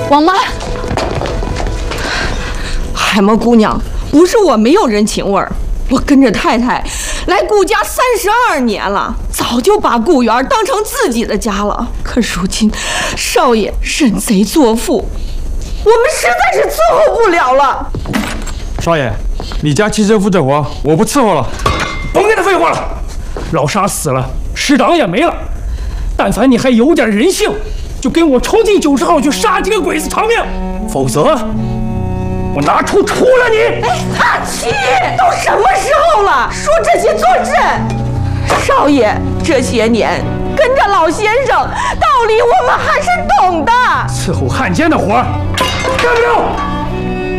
王妈，海默姑娘，不是我没有人情味儿，我跟着太太来顾家32年了，早就把顾园当成自己的家了。可如今少爷认贼作父，我们实在是伺候不了了。 少爷，你家七神父这活我不伺候了。 甭跟他废话了，老沙死了，师长也没了，但凡你还有点人性，就跟我冲进90号去杀几个鬼子偿命，否则我拿出除了你！ 哎，阿七，都什么时候了，说这些作甚？少爷这些年跟着老先生，道理我们还是懂的。 伺候汉奸的活干不了。